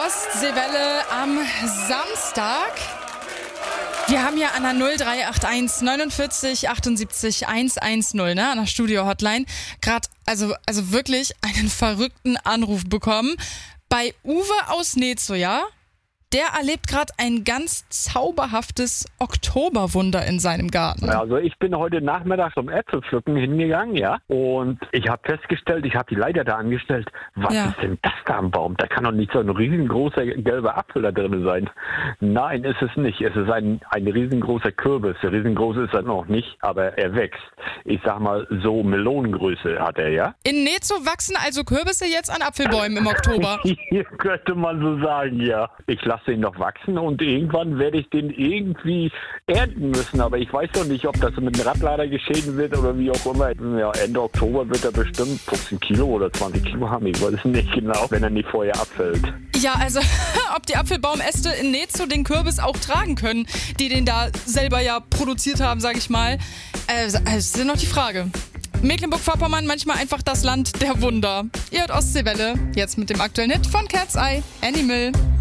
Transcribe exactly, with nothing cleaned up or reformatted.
Ostseewelle am Samstag. Wir haben ja an der null drei acht eins neunundvierzig achtundsiebzig hundertzehn, ne, an der Studio-Hotline, gerade, also, also wirklich einen verrückten Anruf bekommen. Bei Uwe aus Nezo, ja? Der erlebt gerade ein ganz zauberhaftes Oktoberwunder in seinem Garten. Also ich bin heute Nachmittag zum Äpfelpflücken hingegangen, ja, und ich habe festgestellt, ich habe die Leiter da angestellt, was Ja. ist denn das da am Baum? Da kann doch nicht so ein riesengroßer gelber Apfel da drin sein. Nein, ist es nicht. Es ist ein, ein riesengroßer Kürbis. Riesengroß ist er noch nicht, aber er wächst. Ich sag mal, so Melonengröße hat er, ja. In Nezo wachsen also Kürbisse jetzt an Apfelbäumen im Oktober. Hier könnte man so sagen, ja. Ich lasse den noch wachsen und irgendwann werde ich den irgendwie ernten müssen. Aber ich weiß noch nicht, ob das mit dem Radlader geschehen wird oder wie auch immer. Ja, Ende Oktober wird er bestimmt fünfzehn Kilo oder zwanzig Kilo haben. Ich weiß es nicht genau, wenn er nicht vorher abfällt. Ja, also ob die Apfelbaumäste in Nezo den Kürbis auch tragen können, die den da selber ja produziert haben, sag ich mal. Äh, das ist noch die Frage. Mecklenburg-Vorpommern, manchmal einfach das Land der Wunder. Ihr hört Ostseewelle, jetzt mit dem aktuellen Hit von Cat's Eye, Animal.